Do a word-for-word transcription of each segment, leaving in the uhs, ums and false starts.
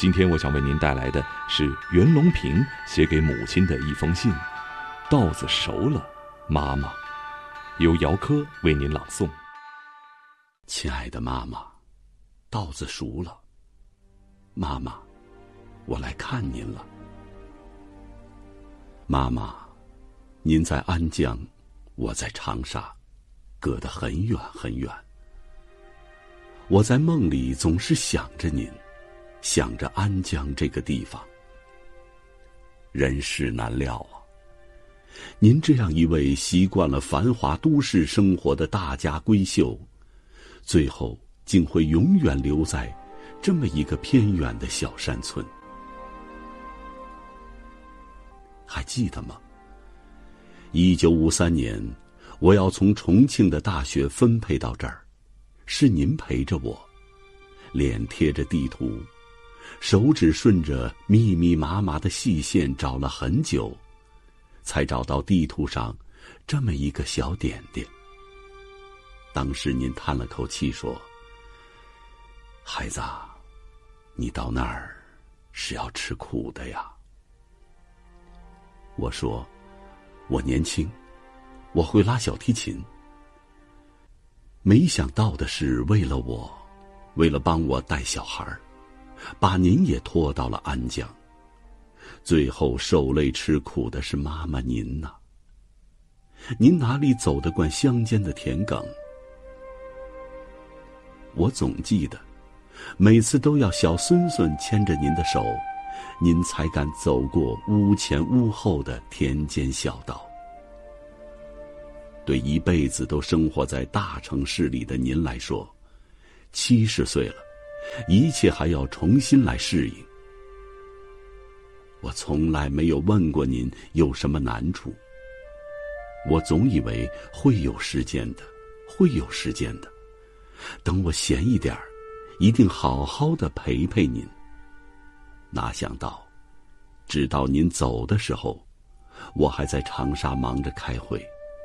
今天我想为您带来的是袁隆平写给母亲的一封信，稻子熟了，妈妈，由姚科为您朗诵。 亲爱的妈妈，稻子熟了，妈妈，我来看您了。妈妈，您在安江，我在长沙，隔得很远很远。我在梦里总是想着您，想着安江这个地方。人事难料啊，您这样一位习惯了繁华都市生活的大家闺秀，最后竟会永远留在这么一个偏远的小山村。还记得吗？一九五三年，我要从重庆的大学分配到这儿，是您陪着我，脸贴着地图，手指顺着密密麻麻的细线找了很久，才找到地图上这么一个小点点。当时您叹了口气说：“孩子，你到那儿是要吃苦的呀。”我说：“我年轻，我会拉小提琴。”没想到的是，为了我，为了帮我带小孩，把您也拖到了安江。最后受累吃苦的是妈妈您呐、啊。您哪里走得惯乡间的田埂？我总记得，每次都要小孙孙牵着您的手，您才敢走过屋前屋后的田间小道。对一辈子都生活在大城市里的您来说，七十岁了，一切还要重新来适应。我从来没有问过您有什么难处，我总以为会有时间的，会有时间的，等我闲一点儿，一定好好的陪陪您。哪想到，直到您走的时候，我还在长沙忙着开会。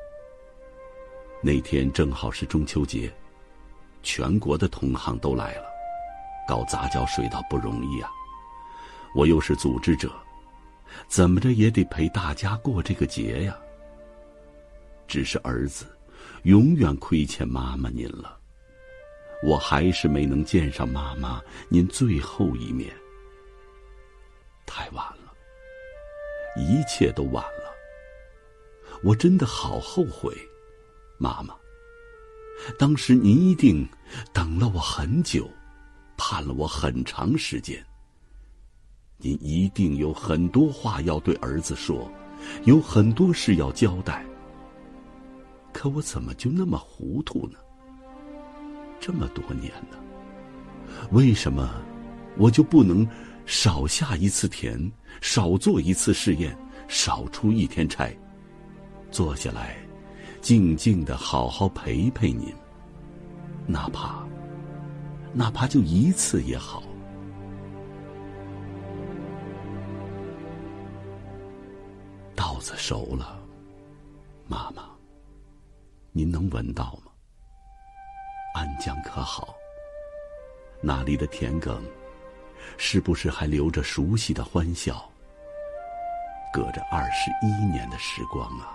那天正好是中秋节，全国的同行都来了，搞杂交水稻不容易啊。我又是组织者，怎么着也得陪大家过这个节呀。只是儿子永远亏欠妈妈您了，我还是没能见上妈妈您最后一面。太晚了，一切都晚了，我真的好后悔。妈妈，当时您一定等了我很久，盼了我很长时间。您一定有很多话要对儿子说，有很多事要交代。可我怎么就那么糊涂呢？这么多年了，为什么我就不能少下一次田，少做一次试验，少出一天差，坐下来静静地好好陪陪您，哪怕哪怕就一次也好。稻子熟了，妈妈，您能闻到吗？安江可好？那里的田埂是不是还留着熟悉的欢笑？隔着二十一年的时光啊，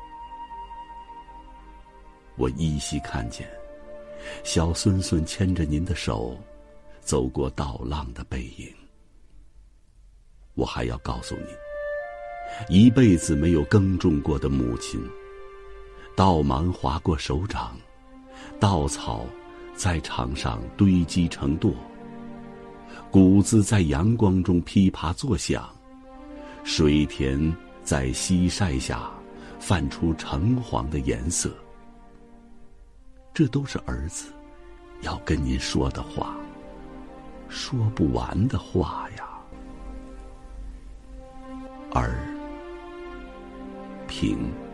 我依稀看见小孙孙牵着您的手走过稻浪的背影。我还要告诉您，一辈子没有耕种过的母亲，稻芒划过手掌，稻草在场上堆积成垛，谷子在阳光中噼啪作响，水田在西晒下泛出橙黄的颜色。这都是儿子要跟您说的话，说不完的话呀。儿，平。